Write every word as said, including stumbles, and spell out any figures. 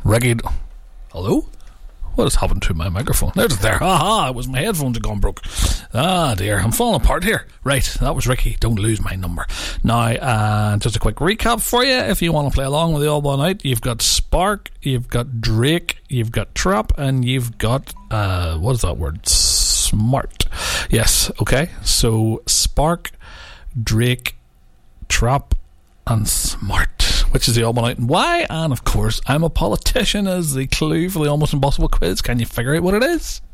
Ricky. Hello? What has happened to my microphone? There's it there. Ha ha, it was my headphones had gone broke. Ah dear, I'm falling apart here. Right, that was Ricky. Don't lose my number. Now, uh, just a quick recap for you. If you want to play along with the All Ball Night, you've got Spark, you've got Drake, you've got Trap, and you've got, uh, what is that word? Smart. Yes, okay. So, Spark, Drake, Trap, and Smart, which is the All Ball Night and why. And of course, I'm a politician, as the clue for the Almost Impossible quiz. Can you figure out what it is?